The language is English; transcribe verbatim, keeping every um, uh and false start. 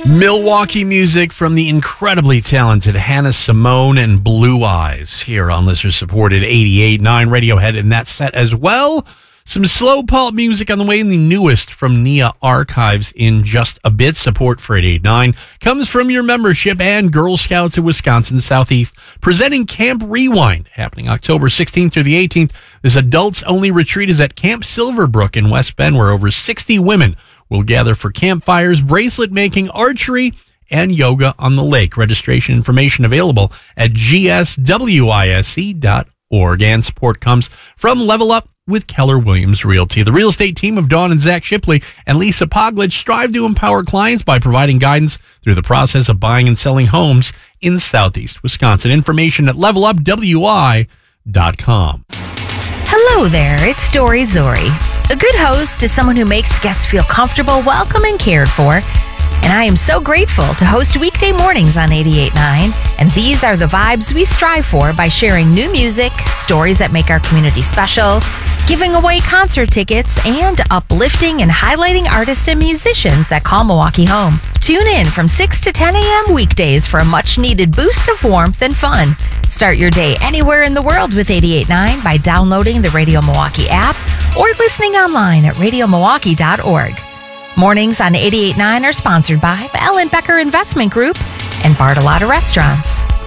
Milwaukee music from the incredibly talented Hannah Simone and Blue Eyes here on listener-supported eighty-eight point nine Radiohead in that set as well. Some slow pulp music on the way, and the newest from Nia Archives in just a bit. Support for eighty-eight point nine comes from your membership and Girl Scouts of Wisconsin Southeast, presenting Camp Rewind, happening October sixteenth through the eighteenth. This adults-only retreat is at Camp Silverbrook in West Bend, where over sixty women will gather for campfires, bracelet making, archery, and yoga on the lake. Registration information available at g s w i s c dot org. And support comes from Level Up with Keller Williams Realty. The real estate team of Dawn and Zach Shipley and Lisa Poglich strive to empower clients by providing guidance through the process of buying and selling homes in Southeast Wisconsin. Information at level up w i dot com. Hello there, it's Dory Zori. A good host is someone who makes guests feel comfortable, welcome, and cared for. And I am so grateful to host weekday mornings on eighty-eight point nine. And these are the vibes we strive for by sharing new music, stories that make our community special, giving away concert tickets, and uplifting and highlighting artists and musicians that call Milwaukee home. Tune in from six to ten a.m. weekdays for a much-needed boost of warmth and fun. Start your day anywhere in the world with eighty-eight point nine by downloading the Radio Milwaukee app or listening online at radio milwaukee dot org. Mornings on eighty-eight point nine are sponsored by Ellen Becker Investment Group and Bartolotta Restaurants.